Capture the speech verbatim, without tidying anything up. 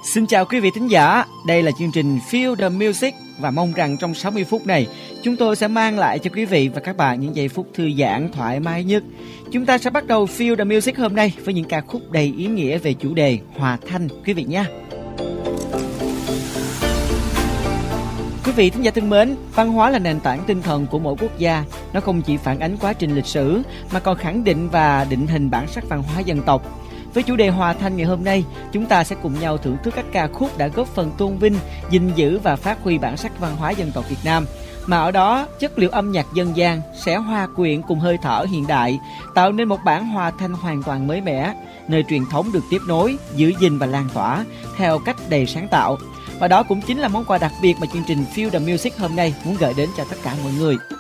Xin chào quý vị thính giả, đây là chương trình Feel the Music và mong rằng trong sáu mươi phút này chúng tôi sẽ mang lại cho quý vị và các bạn những giây phút thư giãn thoải mái nhất. Chúng ta sẽ bắt đầu Feel the Music hôm nay với những ca khúc đầy ý nghĩa về chủ đề hòa thanh quý vị nhé. Quý vị thính giả thân mến, văn hóa là nền tảng tinh thần của mỗi quốc gia. Nó không chỉ phản ánh quá trình lịch sử mà còn khẳng định và định hình bản sắc văn hóa dân tộc. Với chủ đề hòa thanh ngày hôm nay, chúng ta sẽ cùng nhau thưởng thức các ca khúc đã góp phần tôn vinh, gìn giữ và phát huy bản sắc văn hóa dân tộc Việt Nam. Mà ở đó, chất liệu âm nhạc dân gian sẽ hòa quyện cùng hơi thở hiện đại, tạo nên một bản hòa thanh hoàn toàn mới mẻ, nơi truyền thống được tiếp nối, giữ gìn và lan tỏa theo cách đầy sáng tạo. Và đó cũng chính là món quà đặc biệt mà chương trình Feel the Music hôm nay muốn gửi đến cho tất cả mọi người.